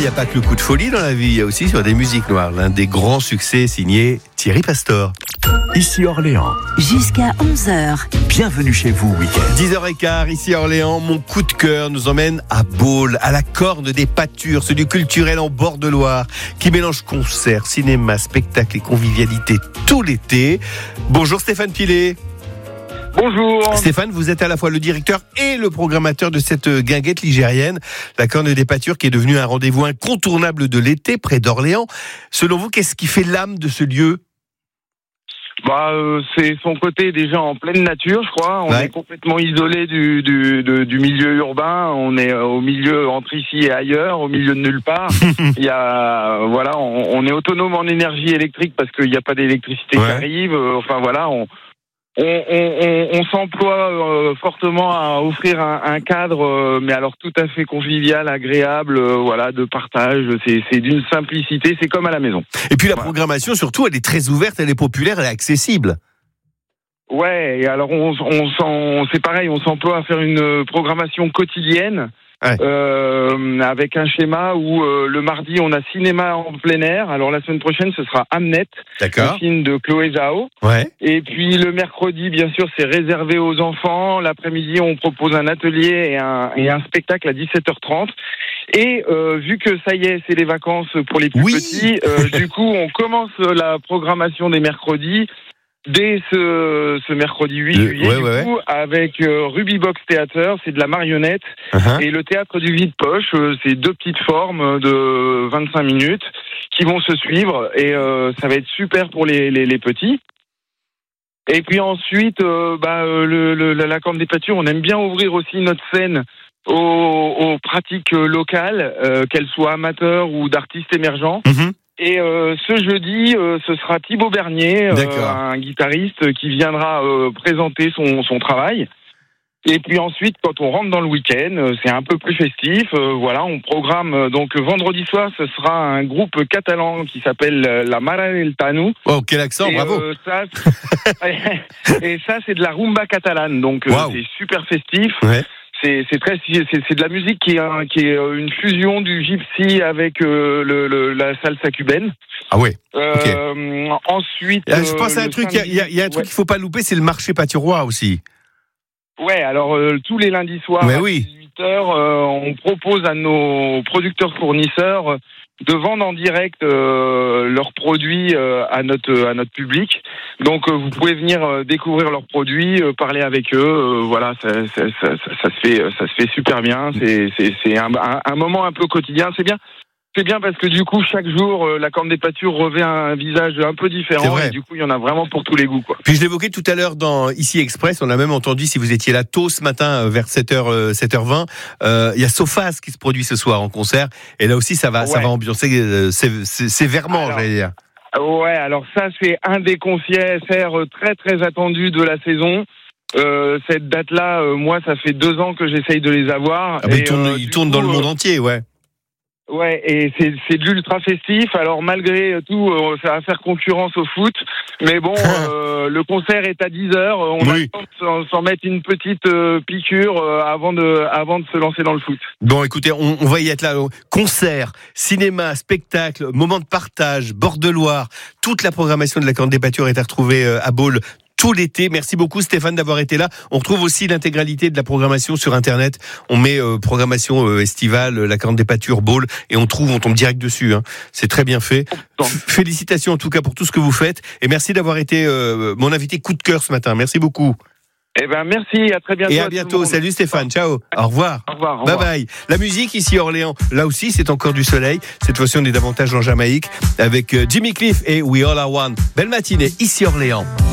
n'y a pas que le coup de folie dans la vie, il y a aussi sur des musiques noires. L'un des grands succès signé Thierry Pastor. Ici Orléans. Jusqu'à 11h. Bienvenue chez vous, week-end. 10h15, ici à Orléans, mon coup de cœur nous emmène à Baule, à la Corne des Pâtures, ce lieu culturel en bord de Loire, qui mélange concerts, cinéma, spectacles et convivialité tout l'été. Bonjour Stéphane Pilet. Bonjour. Stéphane, vous êtes à la fois le directeur et le programmateur de cette guinguette ligérienne, la Corne des Pâtures, qui est devenue un rendez-vous incontournable de l'été près d'Orléans. Selon vous, qu'est-ce qui fait l'âme de ce lieu ? C'est son côté déjà en pleine nature, je crois. On est complètement isolé du milieu urbain. On est au milieu, entre ici et ailleurs, au milieu de nulle part. Il y a, on est autonome en énergie électrique parce qu'il n'y a pas d'électricité qui arrive. On s'emploie fortement à offrir un cadre, mais alors tout à fait convivial, agréable, de partage. C'est d'une simplicité, c'est comme à la maison. Et puis la programmation, surtout, elle est très ouverte, elle est populaire, elle est accessible. Ouais, et alors c'est pareil, on s'emploie à faire une programmation quotidienne. Avec un schéma où le mardi on a cinéma en plein air. Alors la semaine prochaine ce sera Hamnet, un film de Chloé Zhao. Et puis le mercredi bien sûr c'est réservé aux enfants. L'après-midi on propose un atelier et un spectacle à 17h30. Et vu que ça y est c'est les vacances pour les plus petits, du coup on commence la programmation des mercredis. Dès ce mercredi 8 juillet, avec Ruby Box Theater, c'est de la marionnette, et le théâtre du vide-poche, c'est 2 petites formes de 25 minutes qui vont se suivre, et ça va être super pour les petits. Et puis ensuite, la Corne des Pâtures, on aime bien ouvrir aussi notre scène aux pratiques locales, qu'elles soient amateurs ou d'artistes émergents. Et ce jeudi, ce sera Thibaut Bernier, un guitariste qui viendra présenter son travail. Et puis ensuite, quand on rentre dans le week-end, c'est un peu plus festif. On programme donc vendredi soir, ce sera un groupe catalan qui s'appelle La Mara del Tanu. Oh, quel accent, bravo. Et ça, c'est de la rumba catalane, donc c'est super festif. C'est de la musique qui est une fusion du gypsy avec la salsa cubaine. Ah ouais. Ensuite, je pense à un truc. Il y a un truc qu'il faut pas louper, c'est le marché pâturois aussi. Ouais, alors tous les lundis soirs à 18h, on propose à nos producteurs fournisseurs de vendre en direct leurs produits à notre public. Donc vous pouvez venir découvrir leurs produits, parler avec eux. Ça se fait super bien. C'est un moment un peu quotidien. C'est bien parce que du coup chaque jour la Corne des Pâtures revêt un visage un peu différent. Et du coup il y en a vraiment pour tous les goûts, quoi. Puis je l'évoquais tout à l'heure dans Ici Express, on a même entendu, si vous étiez là tôt ce matin vers 7h20, il y a Sofas qui se produit ce soir en concert, et là aussi ça va ambiancer sévèrement, j'allais dire. Ouais, alors ça c'est un des concerts très très attendus de la saison. Cette date-là, moi ça fait 2 ans que j'essaye de les avoir. Ils tournent dans le monde entier, Ouais, et c'est de l'ultra festif. Alors malgré tout, ça va faire concurrence au foot. Mais bon, le concert est à 10h. On attend de s'en mettre une petite piqûre avant de se lancer dans le foot. Bon, écoutez, on va y être là. Concert, cinéma, spectacle, moment de partage, bord de Loire. Toute la programmation de la Corne des Pâtures est à retrouver à Baule tout l'été. Merci beaucoup Stéphane d'avoir été là. On retrouve aussi l'intégralité de la programmation sur internet. On met programmation estivale, la Corne des Pâtures, Baule, et on tombe direct dessus. C'est très bien fait. Félicitations en tout cas pour tout ce que vous faites, et merci d'avoir été mon invité coup de cœur ce matin. Merci beaucoup. Merci, à très bientôt. Et à bientôt. Salut Stéphane, ciao. Au revoir. Au revoir. Bye bye. La musique ici à Orléans, là aussi c'est encore du soleil. Cette fois-ci on est davantage en Jamaïque avec Jimmy Cliff et We All Are One. Belle matinée ici à Orléans.